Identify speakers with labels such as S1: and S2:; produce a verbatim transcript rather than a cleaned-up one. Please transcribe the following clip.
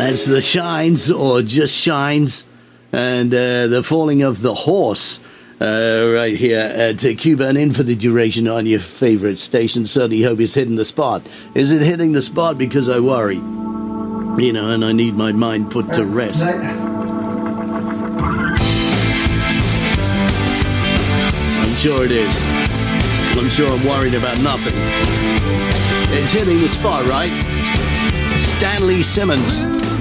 S1: That's The Shines, or Just Shines, and uh, the falling of the horse. Uh, right here at uh, Cuba and In for the Duration on your favorite station. Certainly hope it's hitting the spot. Is it hitting the spot? Because I worry. You know, and I need my mind put to rest. I'm sure it is. I'm sure I'm worried about nothing. It's hitting the spot, right? Stanley Simmons.